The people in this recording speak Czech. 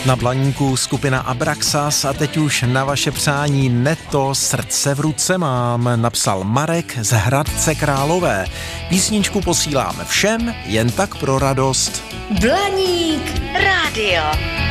Na Blaníku skupina Abraxas a teď už na vaše přání Neto srdce v ruce mám, napsal Marek z Hradce Králové. Písničku posíláme všem, jen tak pro radost. Blaník rádio.